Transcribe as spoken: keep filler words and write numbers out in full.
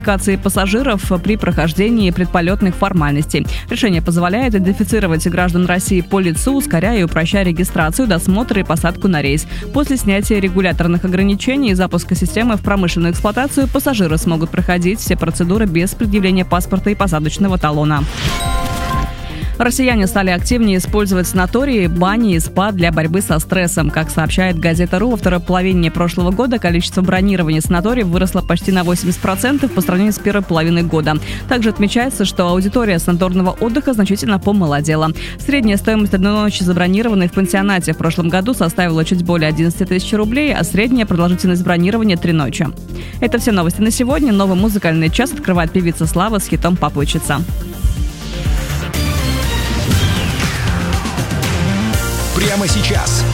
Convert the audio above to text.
пассажиров при прохождении предполетных формальностей. Решение позволяет идентифицировать граждан России по лицу, ускоряя и упрощая регистрацию, досмотр и посадку на рейс. После снятия регуляторных ограничений и запуска системы в промышленную эксплуатацию пассажиры смогут проходить все процедуры без предъявления паспорта и посадочного талона. Россияне стали активнее использовать санатории, бани и спа для борьбы со стрессом. Как сообщает газета.ру, во второй половине прошлого года количество бронирования санаториев выросло почти на восемьдесят процентов по сравнению с первой половиной года. Также отмечается, что аудитория санаторного отдыха значительно помолодела. Средняя стоимость одной ночи, забронированной в пансионате, в прошлом году составила чуть более одиннадцать тысяч рублей, а средняя продолжительность бронирования – три ночи. Это все новости на сегодня. Новый музыкальный час открывает певица Слава с хитом «Попутчица». Прямо сейчас